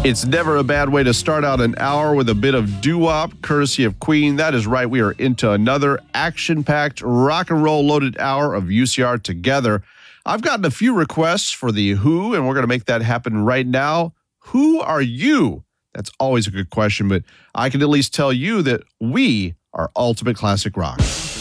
It's never a bad way to start out an hour with a bit of doo-wop, courtesy of Queen. That is right, we are into another action-packed, rock and roll loaded hour of UCR together. I've gotten a few requests for the Who, and we're going to make that happen right now. Who are you? That's always a good question, but I can at least tell you that we are Ultimate Classic Rock.